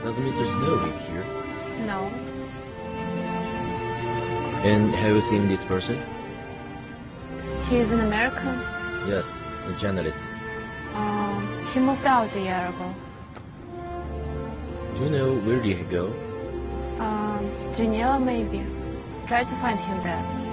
Does Mr. Snow live here? No. And have you seen this person? He is an American. Yes, a journalist. He moved out a year ago. Do you know where did he go? Geneva, maybe. Try to find him there.